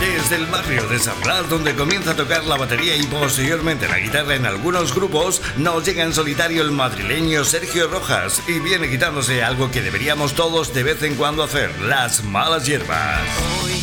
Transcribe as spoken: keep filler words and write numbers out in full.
Desde el barrio de San Blas, donde comienza a tocar la batería y posteriormente la guitarra en algunos grupos, nos llega en solitario el madrileño Sergio Rojas y viene quitándose algo que deberíamos todos de vez en cuando hacer: las malas hierbas. Hoy